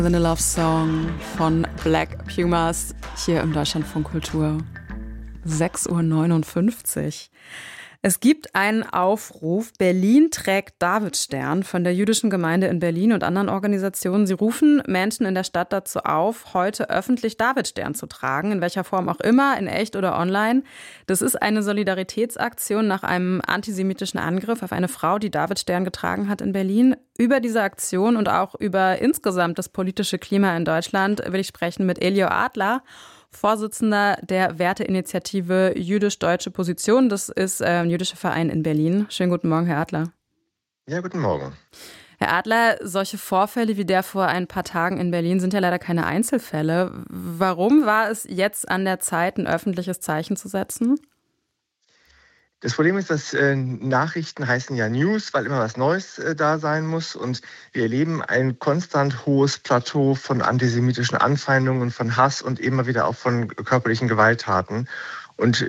The Love Song von Black Pumas hier im Deutschlandfunk Kultur. 6:59 Uhr. Es gibt einen Aufruf. Berlin trägt Davidstern von der jüdischen Gemeinde in Berlin und anderen Organisationen. Sie rufen Menschen in der Stadt dazu auf, heute öffentlich Davidstern zu tragen, in welcher Form auch immer, in echt oder online. Das ist eine Solidaritätsaktion nach einem antisemitischen Angriff auf eine Frau, die Davidstern getragen hat in Berlin. Über diese Aktion und auch über insgesamt das politische Klima in Deutschland will ich sprechen mit Elio Adler, Vorsitzender der Werteinitiative Jüdisch-Deutsche Position. Das ist ein jüdischer Verein in Berlin. Schönen guten Morgen, Herr Adler. Ja, guten Morgen. Herr Adler, solche Vorfälle wie der vor ein paar Tagen in Berlin sind ja leider keine Einzelfälle. Warum war es jetzt an der Zeit, ein öffentliches Zeichen zu setzen? Das Problem ist, dass Nachrichten heißen ja News, weil immer was Neues da sein muss. Und wir erleben ein konstant hohes Plateau von antisemitischen Anfeindungen, von Hass und immer wieder auch von körperlichen Gewalttaten. Und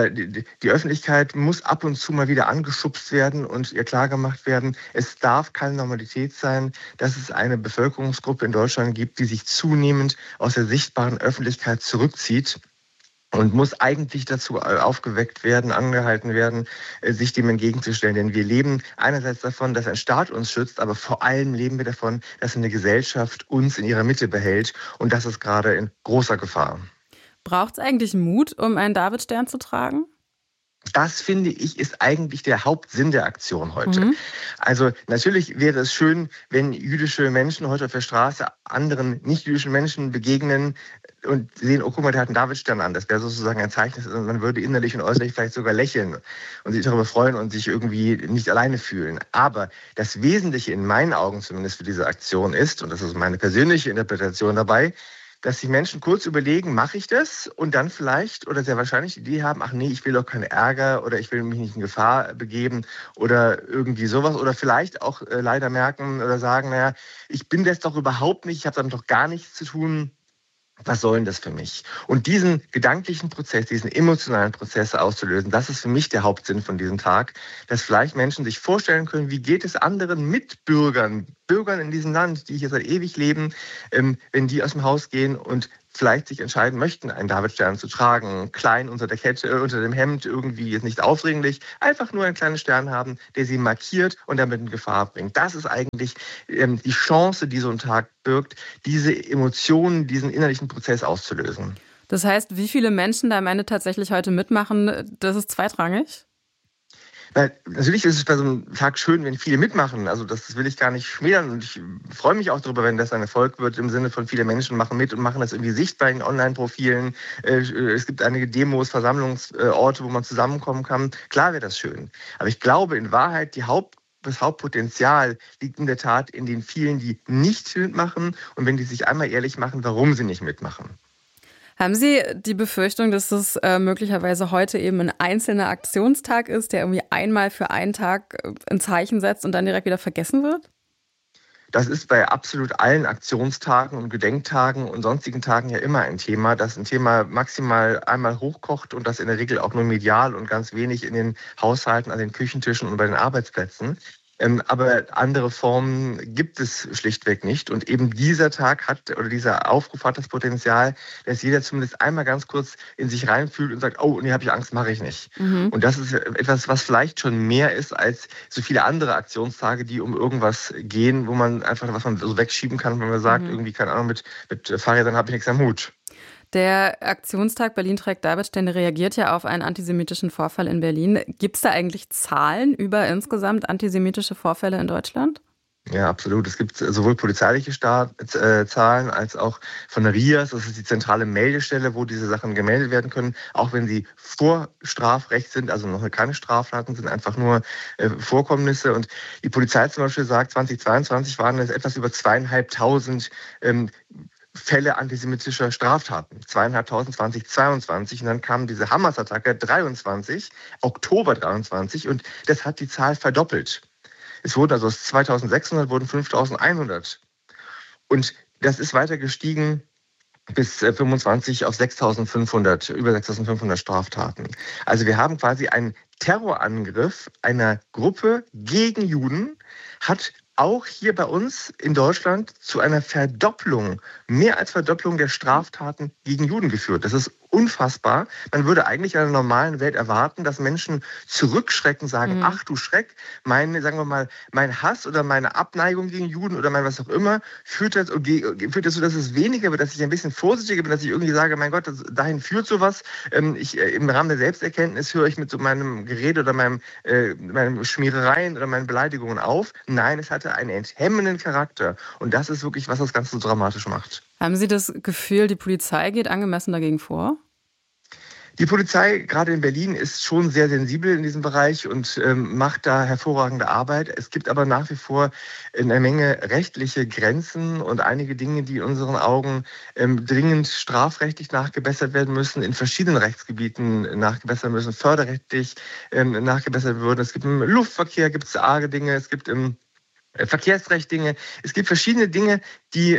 die Öffentlichkeit muss ab und zu mal wieder angeschubst werden und ihr klargemacht werden, es darf keine Normalität sein, dass es eine Bevölkerungsgruppe in Deutschland gibt, die sich zunehmend aus der sichtbaren Öffentlichkeit zurückzieht. Und muss eigentlich dazu aufgeweckt werden, angehalten werden, sich dem entgegenzustellen. Denn wir leben einerseits davon, dass ein Staat uns schützt, aber vor allem leben wir davon, dass eine Gesellschaft uns in ihrer Mitte behält. Und das ist gerade in großer Gefahr. Braucht es eigentlich Mut, um einen Davidstern zu tragen? Das, finde ich, ist eigentlich der Hauptsinn der Aktion heute. Also natürlich wäre es schön, wenn jüdische Menschen heute auf der Straße anderen nicht-jüdischen Menschen begegnen und sehen, oh guck mal, der hat einen Davidstern an. Das wäre sozusagen ein Zeichen, und man würde innerlich und äußerlich vielleicht sogar lächeln und sich darüber freuen und sich irgendwie nicht alleine fühlen. Aber das Wesentliche in meinen Augen zumindest für diese Aktion ist, und das ist meine persönliche Interpretation dabei, dass sich Menschen kurz überlegen, mache ich das? Und dann vielleicht oder sehr wahrscheinlich die Idee haben, ach nee, ich will doch keinen Ärger oder ich will mich nicht in Gefahr begeben oder irgendwie sowas. Oder vielleicht auch leider merken oder sagen, naja, ich bin das doch überhaupt nicht, ich habe damit doch gar nichts zu tun. Was soll denn das für mich? Und diesen gedanklichen Prozess, diesen emotionalen Prozess auszulösen, das ist für mich der Hauptsinn von diesem Tag, dass vielleicht Menschen sich vorstellen können, wie geht es anderen Mitbürgern, Bürgern in diesem Land, die hier seit ewig leben, wenn die aus dem Haus gehen und vielleicht sich entscheiden möchten, einen Davidstern zu tragen, klein unter der Kette, unter dem Hemd, irgendwie jetzt nicht aufdringlich, einfach nur einen kleinen Stern haben, der sie markiert und damit in Gefahr bringt. Das ist eigentlich die Chance, die so ein Tag birgt, diese Emotionen, diesen innerlichen Prozess auszulösen. Das heißt, wie viele Menschen da am Ende tatsächlich heute mitmachen, das ist zweitrangig? Weil natürlich ist es bei so einem Tag schön, wenn viele mitmachen. Also das will ich gar nicht schmälern. Und ich freue mich auch darüber, wenn das ein Erfolg wird, im Sinne von viele Menschen machen mit und machen das irgendwie sichtbar in Online-Profilen. Es gibt einige Demos, Versammlungsorte, wo man zusammenkommen kann. Klar wäre das schön. Aber ich glaube in Wahrheit, das Hauptpotenzial liegt in der Tat in den vielen, die nicht mitmachen. Und wenn die sich einmal ehrlich machen, warum sie nicht mitmachen. Haben Sie die Befürchtung, dass es möglicherweise heute eben ein einzelner Aktionstag ist, der irgendwie einmal für einen Tag ein Zeichen setzt und dann direkt wieder vergessen wird? Das ist bei absolut allen Aktionstagen und Gedenktagen und sonstigen Tagen ja immer ein Thema, dass ein Thema maximal einmal hochkocht und das in der Regel auch nur medial und ganz wenig in den Haushalten, an den Küchentischen und bei den Arbeitsplätzen. Aber andere Formen gibt es schlichtweg nicht. Und eben dieser Tag dieser Aufruf hat das Potenzial, dass jeder zumindest einmal ganz kurz in sich reinfühlt und sagt, oh, nee, habe ich Angst, mache ich nicht. Und das ist etwas, was vielleicht schon mehr ist als so viele andere Aktionstage, die um irgendwas gehen, wo man einfach, was man so wegschieben kann, wenn man sagt, irgendwie, keine Ahnung, mit Fahrrädern habe ich nichts am Hut. Der Aktionstag Berlin trägt Davidstern reagiert ja auf einen antisemitischen Vorfall in Berlin. Gibt es da eigentlich Zahlen über insgesamt antisemitische Vorfälle in Deutschland? Ja, absolut. Es gibt sowohl polizeiliche Zahlen als auch von der RIAS, das ist die zentrale Meldestelle, wo diese Sachen gemeldet werden können, auch wenn sie vor Strafrecht sind, also noch keine Straftaten, sind einfach nur Vorkommnisse. Und die Polizei zum Beispiel sagt, 2022 waren es etwas über 2500 Fälle antisemitischer Straftaten. 2500 2022 und dann kam diese Hamas-Attacke 23, Oktober 23 und das hat die Zahl verdoppelt. Es wurden also aus 2600 wurden 5100. Und das ist weiter gestiegen bis 25 auf 6500, über 6500 Straftaten. Also wir haben quasi einen Terrorangriff einer Gruppe gegen Juden, hat auch hier bei uns in Deutschland zu einer Verdopplung, mehr als Verdopplung der Straftaten gegen Juden geführt. Das ist unfassbar. Man würde eigentlich in einer normalen Welt erwarten, dass Menschen zurückschrecken, sagen, ach du Schreck, sagen wir mal, mein Hass oder meine Abneigung gegen Juden oder mein was auch immer führt dazu, dass es weniger wird, dass ich ein bisschen vorsichtiger bin, dass ich irgendwie sage, mein Gott, dahin führt sowas. Im Rahmen der Selbsterkenntnis höre ich mit so meinem Gerede oder meinem Schmierereien oder meinen Beleidigungen auf. Nein, es hatte einen enthemmenden Charakter. Und das ist wirklich, was das Ganze so dramatisch macht. Haben Sie das Gefühl, die Polizei geht angemessen dagegen vor? Die Polizei, gerade in Berlin, ist schon sehr sensibel in diesem Bereich und macht da hervorragende Arbeit. Es gibt aber nach wie vor eine Menge rechtliche Grenzen und einige Dinge, die in unseren Augen dringend strafrechtlich nachgebessert werden müssen, in verschiedenen Rechtsgebieten nachgebessert müssen, förderrechtlich nachgebessert würden. Es gibt im Luftverkehr, gibt es arge Dinge, es gibt im Verkehrsrecht Dinge. Es gibt verschiedene Dinge, die,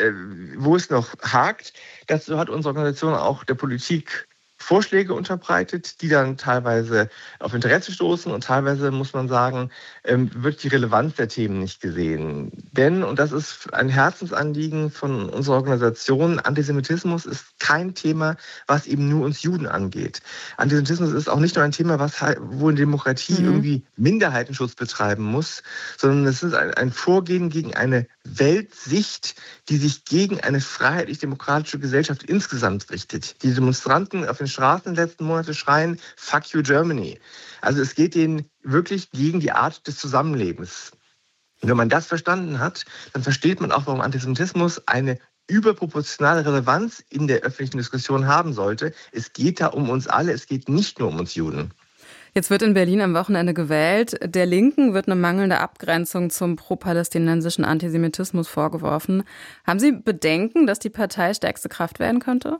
wo es noch hakt. Dazu hat unsere Organisation auch der Politik Vorschläge unterbreitet, die dann teilweise auf Interesse stoßen und teilweise, muss man sagen, wird die Relevanz der Themen nicht gesehen. Denn, und das ist ein Herzensanliegen von unserer Organisation, Antisemitismus ist kein Thema, was eben nur uns Juden angeht. Antisemitismus ist auch nicht nur ein Thema, wo eine Demokratie irgendwie Minderheitenschutz betreiben muss, sondern es ist ein Vorgehen gegen eine Weltsicht, die sich gegen eine freiheitlich-demokratische Gesellschaft insgesamt richtet. Die Demonstranten auf den Straßen in den letzten Monaten schreien, fuck you Germany. Also es geht denen wirklich gegen die Art des Zusammenlebens. Und wenn man das verstanden hat, dann versteht man auch, warum Antisemitismus eine überproportionale Relevanz in der öffentlichen Diskussion haben sollte. Es geht da um uns alle, es geht nicht nur um uns Juden. Jetzt wird in Berlin am Wochenende gewählt. Der Linken wird eine mangelnde Abgrenzung zum pro-palästinensischen Antisemitismus vorgeworfen. Haben Sie Bedenken, dass die Partei stärkste Kraft werden könnte?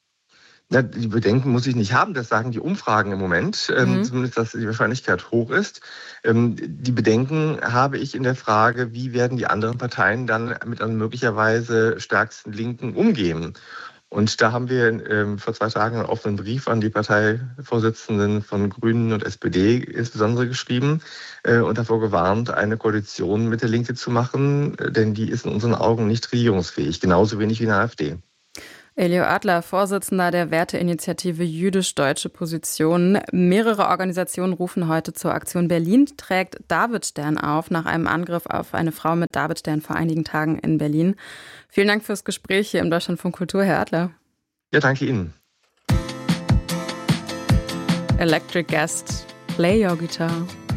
Na, die Bedenken muss ich nicht haben, das sagen die Umfragen im Moment, zumindest, dass die Wahrscheinlichkeit hoch ist. Die Bedenken habe ich in der Frage, wie werden die anderen Parteien dann mit einem möglicherweise stärksten Linken umgehen. Und da haben wir vor 2 Tagen einen offenen Brief an die Parteivorsitzenden von Grünen und SPD insbesondere geschrieben und davor gewarnt, eine Koalition mit der Linke zu machen, denn die ist in unseren Augen nicht regierungsfähig, genauso wenig wie eine AfD. Elio Adler, Vorsitzender der Werteinitiative Jüdisch-Deutsche Positionen. Mehrere Organisationen rufen heute zur Aktion Berlin trägt Davidstern auf, nach einem Angriff auf eine Frau mit Davidstern vor einigen Tagen in Berlin. Vielen Dank fürs Gespräch hier im Deutschlandfunk Kultur, Herr Adler. Ja, danke Ihnen. Electric Guest, play your guitar.